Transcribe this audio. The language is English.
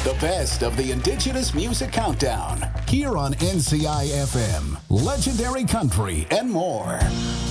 The best of the Indigenous Music Countdown. Here on NCI FM. Legendary Country and more.